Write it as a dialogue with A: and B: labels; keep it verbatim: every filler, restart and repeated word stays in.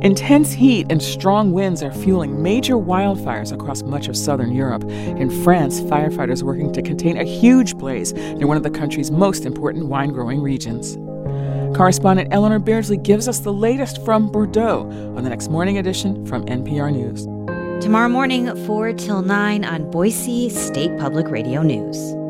A: Intense heat and strong winds are fueling major wildfires across much of southern Europe. In France, firefighters are working to contain a huge blaze near one of the country's most important wine-growing regions. Correspondent Eleanor Beardsley gives us the latest from Bordeaux on the next morning edition from N P R News.
B: Tomorrow morning, four till nine on Boise State Public Radio News.